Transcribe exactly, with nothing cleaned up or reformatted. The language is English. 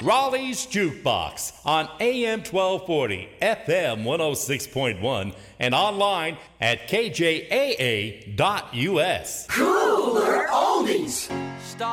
Raleigh's Jukebox on A M twelve forty, F M one oh six point one, and online at K J A A dot U S. Cooler oldies.